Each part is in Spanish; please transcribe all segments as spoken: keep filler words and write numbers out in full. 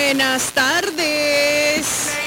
Buenas tardes.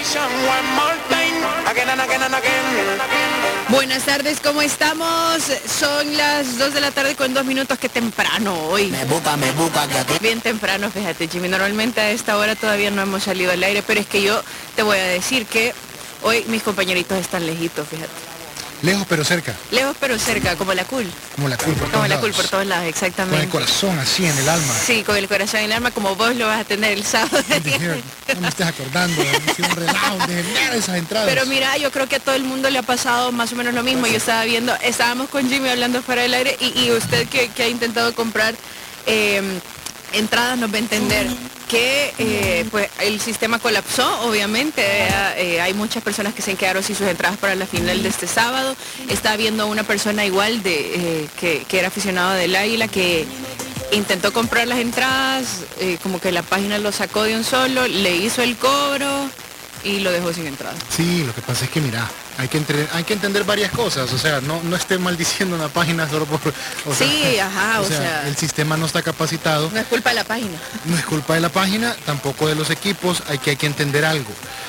Buenas tardes, ¿cómo estamos? Son las dos de la tarde con dos minutos, qué temprano hoy. Me busca, me busca, que aquí. Bien temprano, fíjate, Jimmy. Normalmente a esta hora todavía no hemos salido al aire, pero es que yo te voy a decir que hoy mis compañeritos están lejitos, fíjate. Lejos pero cerca. Lejos pero cerca, como la cool. Como la cool por Como todos la lados. cool por todos lados, exactamente. Con el corazón así en el alma. Sí, con el corazón en el alma, como vos lo vas a tener el sábado. No me estés acordando, me hice un relajo de generar esas entradas. Pero mira, yo creo que a todo el mundo le ha pasado más o menos lo mismo. Yo estaba viendo, estábamos con Jimmy hablando fuera del aire y, y usted que, que ha intentado comprar eh, entradas nos va a entender que eh, pues el sistema colapsó, obviamente. Eh, eh, hay muchas personas que se quedaron sin sus entradas para la final de este sábado. Estaba viendo una persona igual de eh, que, que era aficionado del Águila que intentó comprar las entradas, eh, como que la página lo sacó de un solo, le hizo el cobro y lo dejó sin entrada. Sí, lo que pasa es que mira, hay que, entre, hay que entender varias cosas, o sea, no, no esté maldiciendo una página solo por... O sí, sea, ajá, o, o sea, sea, el sistema no está capacitado. No es culpa de la página. No es culpa de la página, tampoco de los equipos, hay que, hay que entender algo.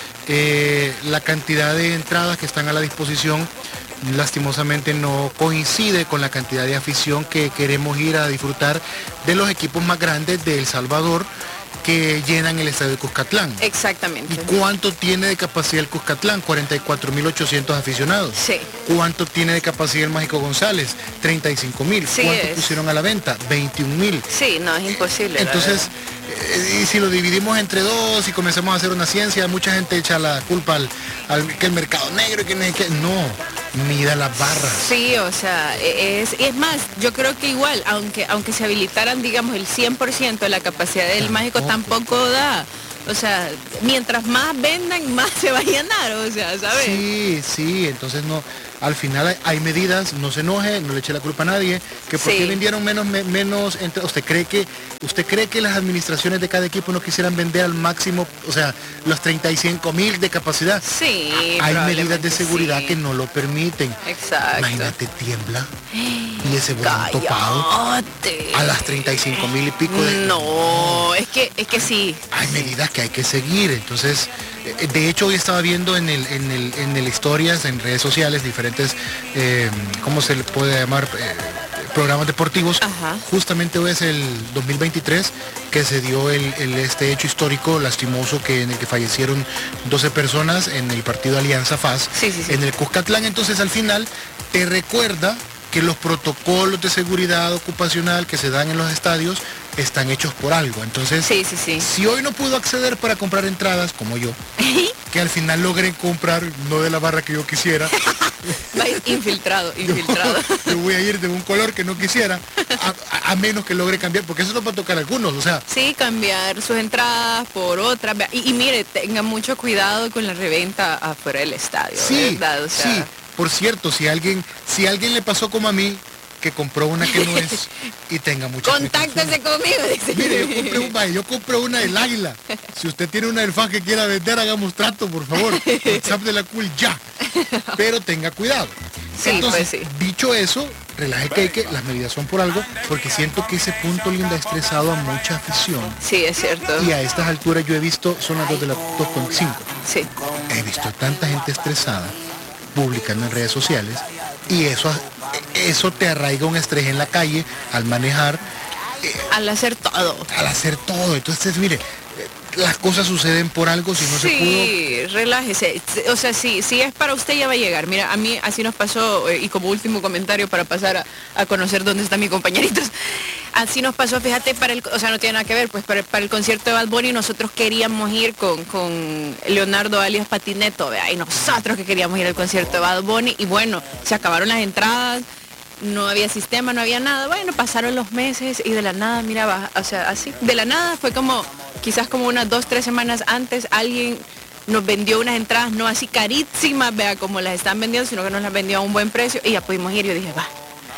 Eh, la cantidad de entradas que están a la disposición lastimosamente no coincide con la cantidad de afición que queremos ir a disfrutar de los equipos más grandes de El Salvador que llenan el estadio de Cuscatlán. Exactamente. ¿Y cuánto tiene de capacidad el Cuscatlán? cuarenta y cuatro mil ochocientos aficionados. Sí. ¿Cuánto tiene de capacidad el Mágico González? treinta y cinco mil. Sí, ¿cuánto es. pusieron a la venta? veintiún mil. Sí, no, es imposible. Entonces, eh, y si lo dividimos entre dos y comenzamos a hacer una ciencia, mucha gente echa la culpa al, al que el mercado negro y que no hay que... No, mida las barras. Sí, o sea, es, es más, yo creo que igual, aunque aunque se habilitaran, digamos, el cien por ciento de la capacidad del Tampoco. Mágico, tampoco da. O sea, mientras más vendan, más se va a llenar, o sea, ¿sabes? Sí, sí, entonces no, al final hay, hay medidas, no se enoje, no le eche la culpa a nadie, que por qué Sí. vendieron menos, me- menos, entre- usted cree que, usted cree que las administraciones de cada equipo no quisieran vender al máximo, o sea, los treinta y cinco mil de capacidad. Sí, Hay medidas probablemente de seguridad sí. que no lo permiten. Exacto. Imagínate, tiembla y ese botón topado Cállate. a las treinta y cinco mil y pico de... No, es que, es que sí. Hay sí. medidas que hay que seguir, entonces, eh, de hecho hoy estaba viendo en el, en el, en el historias, en redes sociales, diferentes, eh, ¿cómo se le puede llamar? Eh, programas deportivos. Ajá. Justamente hoy es el dos mil veintitrés que se dio el, el- este hecho histórico lastimoso que en el que fallecieron doce personas en el partido Alianza F A S Sí, sí, sí. en el Cuscatlán. Entonces al final te recuerda que los protocolos de seguridad ocupacional que se dan en los estadios están hechos por algo. Entonces, Sí, sí, sí. si hoy no pudo acceder para comprar entradas, como yo, que al final logré comprar, no de la barra que yo quisiera, Va infiltrado, infiltrado. yo voy a ir de un color que no quisiera, a, a- a menos que logre cambiar, porque eso no va a tocar a algunos, o sea, Sí, cambiar sus entradas por otras. Vea, Y, y mire, tenga mucho cuidado con la reventa afuera del estadio, sí, ¿verdad? O sea, sí, por cierto, si alguien, si alguien le pasó como a mí, que compró una que no es, y tenga mucha contáctese conmigo, dice. Mire, yo compré, un, vaya, yo compré una del Águila. Si usted tiene una del F A S que quiera vender, hagamos trato, por favor. WhatsApp de la Cool ya. Pero tenga cuidado. Sí, Entonces, pues sí. dicho eso, relaje que, que las medidas son por algo, porque siento que ese punto, Linda, ha estresado a mucha afición. Sí, es cierto. Y a estas alturas yo he visto, son las dos de las dos con cinco. Sí. He visto tanta gente estresada publicando en redes sociales y eso, eso te arraiga un estrés en la calle al manejar, Al hacer todo. al hacer todo. Entonces, mire, las cosas suceden por algo, si no se pudo. Sí, relájese. O sea, sí, si es para usted ya va a llegar. Mira, a mí así nos pasó, eh, y como último comentario para pasar a, a conocer dónde están mis compañeritos. Así nos pasó, fíjate, para el, o sea, no tiene nada que ver, pues para, el- para el concierto de Bad Bunny nosotros queríamos ir con, con Leonardo alias Patineto, vea, y nosotros que queríamos ir al concierto de Bad Bunny, y bueno, se acabaron las entradas, no había sistema, no había nada, bueno, pasaron los meses y de la nada, mira, va, o sea, así, de la nada fue como, quizás como unas dos, tres semanas antes, alguien nos vendió unas entradas no así carísimas, vea, como las están vendiendo, sino que nos las vendió a un buen precio, y ya pudimos ir, yo dije, va.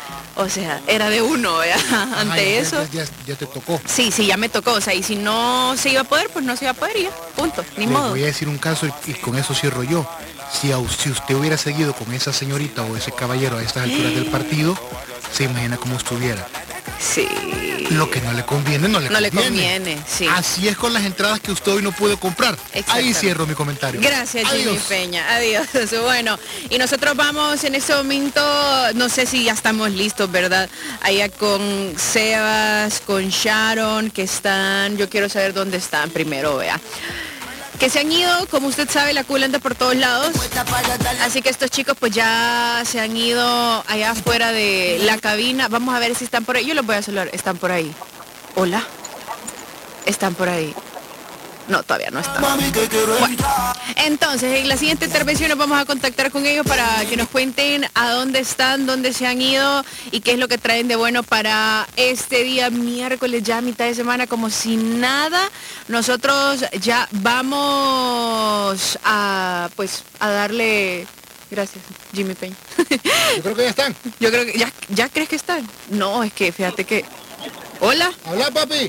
O sea, era de uno, ¿vea? Ante Ay, ya- eso. Ya, ya- ya te tocó. Sí, sí, ya me tocó. O sea, y si no se iba a poder, pues no se iba a poder y ya. Punto. Ni Le modo. voy a decir un caso y, y con eso cierro yo. Si, a- si usted hubiera seguido con esa señorita o ese caballero a estas alturas del partido, se imagina cómo estuviera. Sí, Lo que no le conviene, no le no conviene. le conviene, sí. Así es con las entradas que usted hoy no pudo comprar. Ahí cierro mi comentario. Gracias, Adiós. Jimmy Peña. Adiós. Bueno, y nosotros vamos en este momento, no sé si ya estamos listos, ¿verdad? Allá con Sebas, con Sharon, que están, yo quiero saber dónde están primero, vea. Que se han ido, como usted sabe, la Cool anda por todos lados. Así que estos chicos pues ya se han ido allá afuera de la cabina. Vamos a ver si están por ahí. Yo los voy a saludar. ¿Están por ahí? Hola. ¿Están por ahí? No, todavía no están. Bueno, entonces en la siguiente intervención nos vamos a contactar con ellos para que nos cuenten a dónde están, dónde se han ido y qué es lo que traen de bueno para este día miércoles, ya a mitad de semana, como si nada. Nosotros ya vamos a, pues, a darle... Gracias, Jimmy Peña. Yo creo que ya están. Yo creo que... ¿Ya, ya crees que están? No, es que fíjate que... Hola. Habla, papi.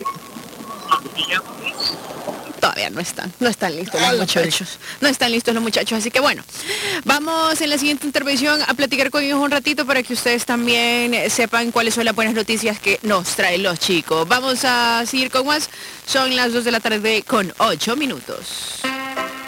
Todavía no están, no están listos los Hola, muchachos, no están listos los muchachos, así que bueno, vamos en la siguiente intervención a platicar con ellos un ratito para que ustedes también sepan cuáles son las buenas noticias que nos traen los chicos. Vamos a seguir con más, son las dos de la tarde con ocho minutos.